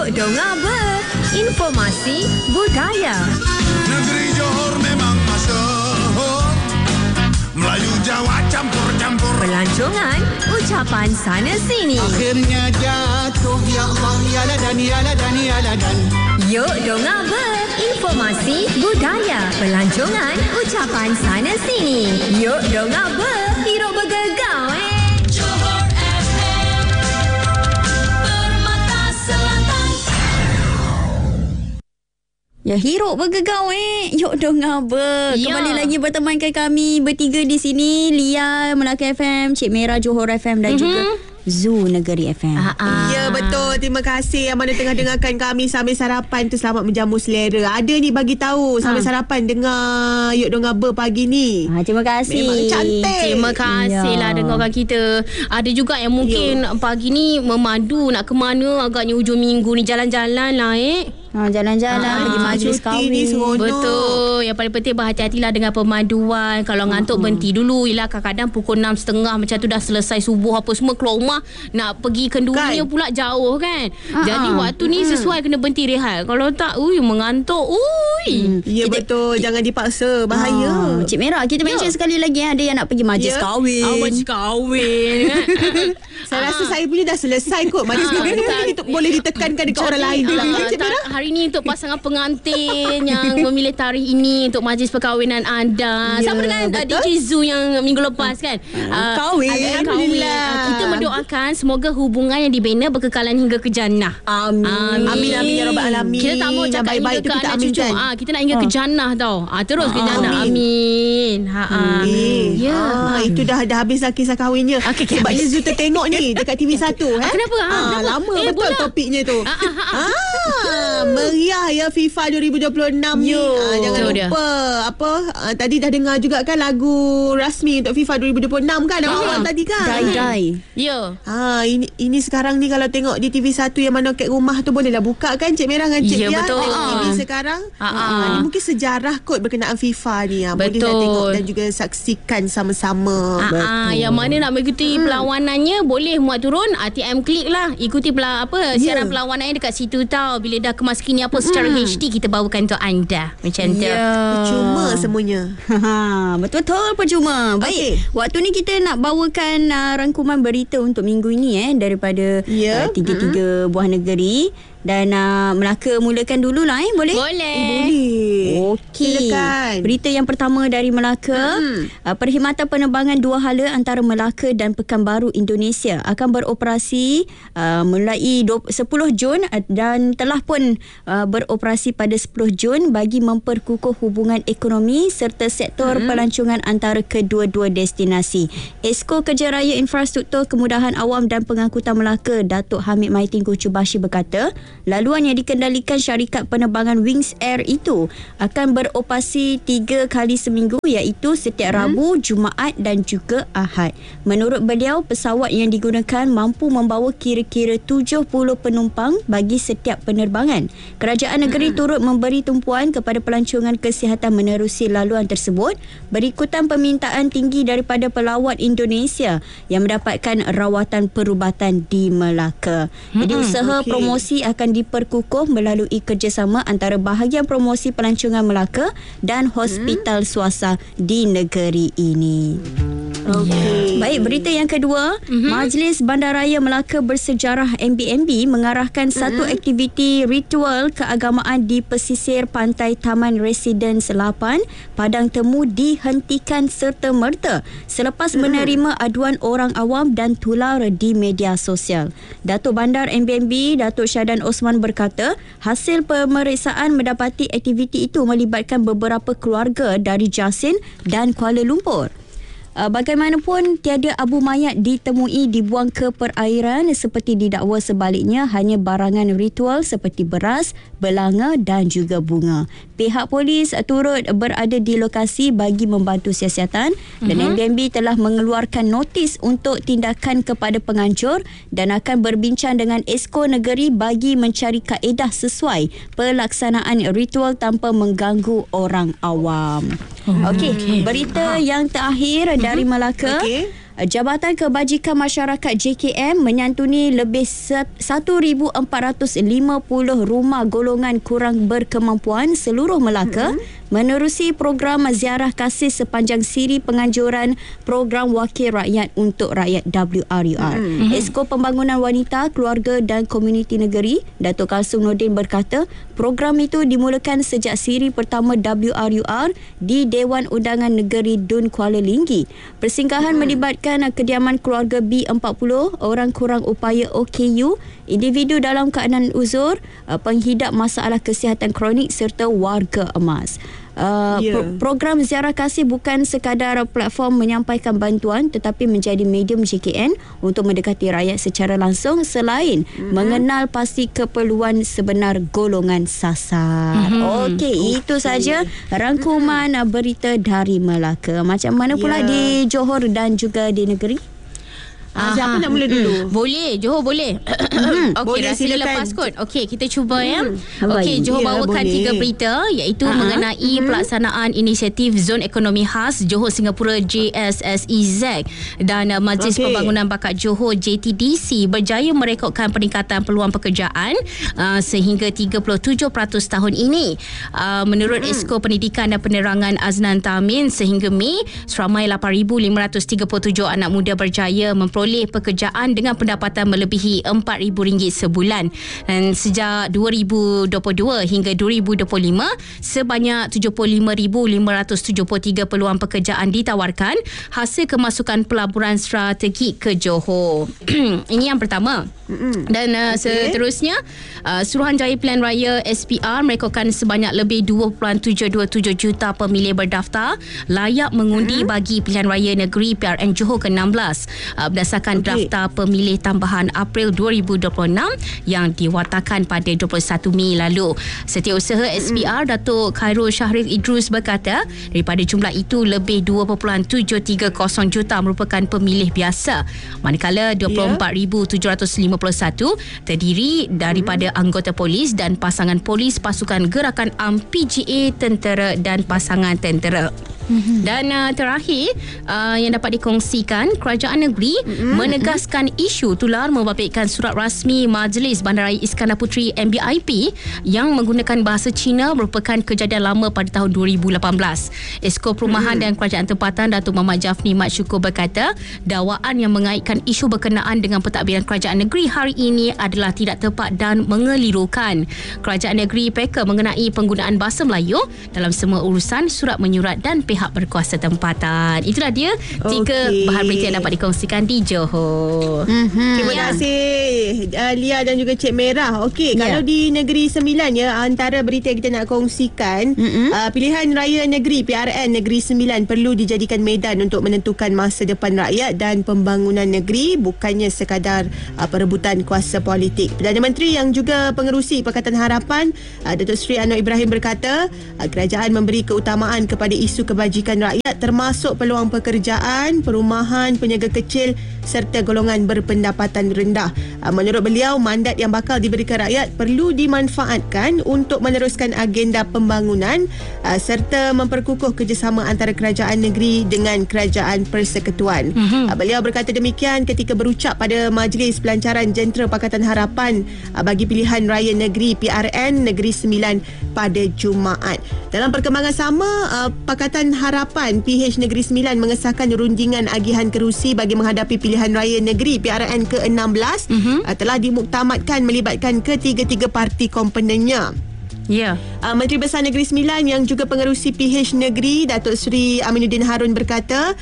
Yuk dengar ber, informasi budaya. Negeri Johor memang masyhur, Melayu Jawa campur-campur. Pelancongan, ucapan sana sini. Akhirnya jatuh, ya Allah, ya ladan, ya ladan, ya ladan. Yuk dengar ber, informasi budaya. Pelancongan, ucapan sana sini. Yuk dengar ber, hidup bergegau Johor FM, Permata Selatan. Ya, hiruk bergegau Yuk dengar ber. Ya. Kembali lagi bertemankan kami bertiga di sini. Lia, Melaka FM, Cik Merah Johor FM dan juga Zoo Negeri FM. Ya, betul. Terima kasih yang mana tengah dengarkan kami sambil sarapan tu. Selamat menjamu selera. Ada ni bagi tahu sambil sarapan dengar Yuk dengar ber pagi ni. Terima kasih. Memang cantik. Terima kasih lah dengarkan kita. Ada juga yang mungkin pagi ni memandu nak ke mana, agaknya hujung minggu ni jalan-jalan lah Jalan-jalan pergi majlis cuti kahwin. ni seronok. Betul. Yang paling penting berhati-hatilah dengan pemanduan. Kalau ngantuk berhenti dulu. Yelah kadang-kadang pukul 6.30 macam tu dah selesai subuh apa semua, keluar rumah nak pergi kendurinya pula jauh kan. Jadi waktu ni sesuai kena berhenti rehat. Kalau tak mengantuk. Ya, betul. Jangan dipaksa. Bahaya. Cik Merah, kita mention sekali lagi ada yang nak pergi majlis kahwin. Majlis kahwin. Saya rasa saya punya dah selesai kot. Majlis kahwin ni mungkin boleh ditekankan dekat orang lain pula. Cik Merah? Hari ni untuk pasangan pengantin yang memilih tarikh ini untuk majlis perkahwinan anda. Ya, Sama dengan DJ Zoo yang minggu lepas kan. Kahwin. Alhamdulillah. Kita mendoakan semoga hubungan yang dibina berkekalan hingga ke jannah. Amin. Amin ya rabbal alamin. Kita tak mau cakap baik-baik hingga tu ke kita anak cucu. aminkan. Kita nak hingga ke jannah tau. Terus ke jannah. Amin. Ya. Itu dah habis dah kisah kahwinnya. Okey, Sebabnya Zul tertengok ni dekat TV1. Kenapa? Kenapa? Lama betul bola. topiknya tu. Meriah ya FIFA 2026 ni. Jangan Betul lupa tadi dah dengar juga kan lagu rasmi untuk FIFA 2026 kan awal tadi kan. Dai. Ya. Ini sekarang ni kalau tengok di TV1 yang mana kat rumah tu bolehlah buka kan Cik Merah dengan Cik Ya, Lia. betul. Tengok TV sekarang. Ni mungkin sejarah kot berkenaan FIFA ni. Bolehlah tengok dan juga saksikan sama-sama. Yang mana nak mengikuti perlawanannya boleh muat turun ATM klik lah. Ikuti siaran perlawanannya dekat situ tau. Bila dah kemas kini secara HD kita bawakan untuk anda. Macam tu. Percuma semuanya. Betul-betul percuma. Baik, waktu ni kita nak bawakan rangkuman berita untuk minggu ini daripada tiga-tiga buah negeri. Dan Melaka mulakan dululah boleh? Boleh. Okey. Silakan. Berita yang pertama dari Melaka. Perkhidmatan penerbangan dua hala antara Melaka dan Pekanbaru Indonesia akan beroperasi mulai 10 Jun dan telah pun beroperasi pada 10 Jun bagi memperkukuh hubungan ekonomi serta sektor pelancongan antara kedua-dua destinasi. Esko Kerja Raya Infrastruktur Kemudahan Awam dan Pengangkutan Melaka, Datuk Hamid Maitin Kuchubashi berkata, laluan yang dikendalikan syarikat penerbangan Wings Air itu akan beroperasi 3 kali seminggu iaitu setiap Rabu, Jumaat dan juga Ahad. Menurut beliau, pesawat yang digunakan mampu membawa kira-kira 70 penumpang bagi setiap penerbangan. Kerajaan negeri turut memberi tumpuan kepada pelancongan kesihatan menerusi laluan tersebut berikutan permintaan tinggi daripada pelawat Indonesia yang mendapatkan rawatan perubatan di Melaka. Jadi usaha promosi akan diperkukuh melalui kerjasama antara bahagian promosi pelancongan Melaka dan hospital swasta di negeri ini. Baik, berita yang kedua, Majlis Bandaraya Melaka Bersejarah MBMB mengarahkan satu aktiviti ritual keagamaan di pesisir pantai Taman Residence 8 Padang Temu dihentikan serta-merta selepas menerima aduan orang awam dan tular di media sosial. Datuk Bandar MBMB Datuk Syadan Osman berkata, hasil pemeriksaan mendapati aktiviti itu melibatkan beberapa keluarga dari Jasin dan Kuala Lumpur. Bagaimanapun, tiada abu mayat ditemui dibuang ke perairan seperti didakwa sebaliknya, hanya barangan ritual seperti beras, belanga dan juga bunga. Pihak polis turut berada di lokasi bagi membantu siasatan dan MBMB telah mengeluarkan notis untuk tindakan kepada penganjur dan akan berbincang dengan Esko Negeri bagi mencari kaedah sesuai pelaksanaan ritual tanpa mengganggu orang awam. Okey, berita yang terakhir dari Melaka. Jabatan Kebajikan Masyarakat JKM menyantuni lebih 1,450 rumah golongan kurang berkemampuan seluruh Melaka menerusi program ziarah kasih sepanjang siri penganjuran program Wakil Rakyat untuk Rakyat WRUR. Esko Pembangunan Wanita, Keluarga dan Komuniti Negeri, Datuk Kalsum Nordin berkata, program itu dimulakan sejak siri pertama WRUR di Dewan Undangan Negeri Dun Kuala Linggi. Persinggahan melibatkan kediaman keluarga B40, orang kurang upaya OKU, individu dalam keadaan uzur, penghidap masalah kesihatan kronik serta warga emas. Program ziarah kasih bukan sekadar platform menyampaikan bantuan tetapi menjadi medium JKN untuk mendekati rakyat secara langsung selain mengenal pasti keperluan sebenar golongan sasar. Okey, itu saja rangkuman berita dari Melaka. Macam mana pula di Johor dan juga di negeri? Siapa nak mula dulu? Boleh, Johor boleh. Okey, rasa lepas kot. Okey, kita cuba ya. Okey, Johor bawakan 3 berita iaitu mengenai pelaksanaan inisiatif Zon Ekonomi Khas Johor Singapura JSSEZ dan Majlis Pembangunan Bakat Johor JTDC berjaya merekodkan peningkatan peluang pekerjaan sehingga 37% tahun ini. Menurut Esko Pendidikan dan Penerangan Aznan Tamin, sehingga Mei, seramai 8,537 anak muda berjaya memperoleh pekerjaan dengan pendapatan melebihi RM4,000 sebulan. Dan sejak 2022 hingga 2025, sebanyak 75,573 peluang pekerjaan ditawarkan hasil kemasukan pelaburan strategik ke Johor. Ini yang pertama. Dan seterusnya, Suruhanjaya Pilihan Raya SPR merekodkan sebanyak lebih 2.727 juta pemilih berdaftar layak mengundi bagi Pilihan Raya Negeri PRN Johor ke-16 berdasarkan daftar pemilih tambahan April 2026 yang diwatakan pada 21 Mei lalu. Setiausaha SPR Datuk Khairul Syahril Idrus berkata, daripada jumlah itu lebih 2.730 juta merupakan pemilih biasa, manakala 24,751 terdiri daripada anggota polis dan pasangan polis pasukan gerakan UMM PGA, tentera dan pasangan tentera. Dan terakhir yang dapat dikongsikan, kerajaan negeri menegaskan isu tular membabitkan surat rasmi Majlis Bandaraya Iskandar Puteri MBIP yang menggunakan bahasa Cina merupakan kejadian lama pada tahun 2018. Esko Perumahan dan Kerajaan Tempatan Datuk Muhammad Jafni Mat Syukur berkata, dakwaan yang mengaitkan isu berkenaan dengan pentadbiran kerajaan negeri hari ini adalah tidak tepat dan mengelirukan. Kerajaan negeri peka mengenai penggunaan bahasa Melayu dalam semua urusan, surat menyurat dan pihak berkuasa tempatan. Itulah dia 3 bahan berita yang dapat dikongsikan di Johor. Terima kasih Lia dan juga Cik Merah. Okey, kalau di Negeri Sembilan ya, antara berita yang kita nak kongsikan, pilihan raya negeri PRN Negeri Sembilan perlu dijadikan medan untuk menentukan masa depan rakyat dan pembangunan negeri, bukannya sekadar perebutan kuasa politik. Perdana Menteri yang juga pengerusi Pakatan Harapan Datuk Seri Anwar Ibrahim berkata, kerajaan memberi keutamaan kepada isu kebajikan rakyat termasuk peluang pekerjaan, perumahan, peniaga kecil serta golongan berpendapatan rendah. Menurut beliau, mandat yang bakal diberikan rakyat perlu dimanfaatkan untuk meneruskan agenda pembangunan serta memperkukuh kerjasama antara kerajaan negeri dengan kerajaan persekutuan. Beliau berkata demikian ketika berucap pada Majlis Pelancaran Jentera Pakatan Harapan bagi pilihan raya negeri PRN Negeri Sembilan pada Jumaat. Dalam perkembangan sama, Pakatan Harapan PH Negeri Sembilan mengesahkan rundingan agihan kerusi bagi menghadapi pilihan raya negeri PRN ke-16 telah dimuktamadkan melibatkan ketiga-tiga parti komponennya. Menteri Besar Negeri Sembilan yang juga pengerusi PH Negeri Datuk Seri Aminuddin Harun berkata,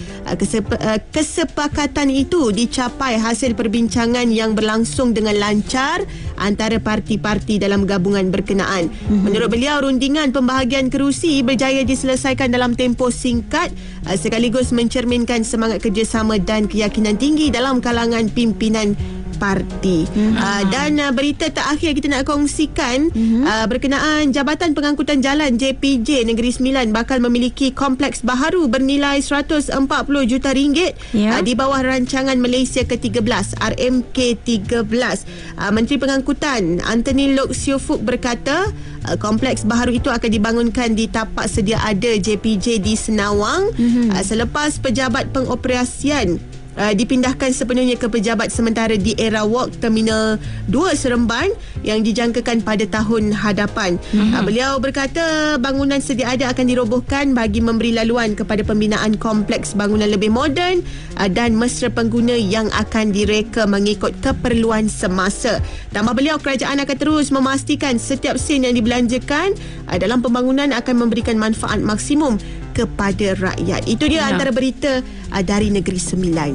kesepakatan itu dicapai hasil perbincangan yang berlangsung dengan lancar antara parti-parti dalam gabungan berkenaan. Menurut beliau, rundingan pembahagian kerusi berjaya diselesaikan dalam tempoh singkat sekaligus mencerminkan semangat kerjasama dan keyakinan tinggi dalam kalangan pimpinan parti. Dan berita terakhir kita nak kongsikan berkenaan Jabatan Pengangkutan Jalan JPJ Negeri Sembilan bakal memiliki kompleks baharu bernilai RM140 juta di bawah rancangan Malaysia ke-13 RMK-13. Menteri Pengangkutan Anthony Loke Siofuk berkata, kompleks baharu itu akan dibangunkan di tapak sedia ada JPJ di Senawang selepas pejabat pengoperasian dipindahkan sepenuhnya ke pejabat sementara di Era Walk Terminal 2 Seremban yang dijangkakan pada tahun hadapan. Beliau berkata bangunan sedia ada akan dirobohkan bagi memberi laluan kepada pembinaan kompleks bangunan lebih moden dan mesra pengguna yang akan direka mengikut keperluan semasa. Tambah beliau, kerajaan akan terus memastikan setiap sen yang dibelanjakan dalam pembangunan akan memberikan manfaat maksimum kepada rakyat. Itu dia antara berita dari Negeri Sembilan.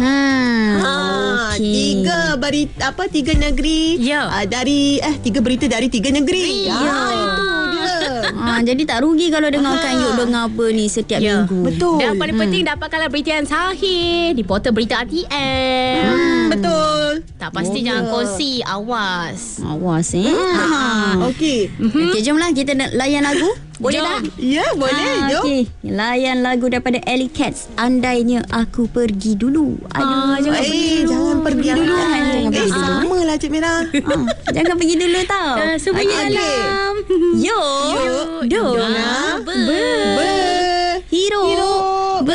Tiga negeri dari tiga berita dari tiga negeri. Itu dia. Jadi tak rugi kalau dengarkan Yuk Dengar Apa ni setiap minggu. Betul. Dan paling penting dapatkanlah berita yang sahih di portal berita RTM. Betul. Tak pasti jangan kongsi. Awas. Okey. Okey, jomlah kita layan lagu. Boleh tak? Ya, boleh. Jom. Okey, layan lagu daripada Alley Cats, Andainya Aku Pergi Dulu. Jangan pergi dulu. Jangan pergi dulu. Sama lah Cik Merah. Jangan pergi dulu tau. Semuanya dalam Yuk Dengar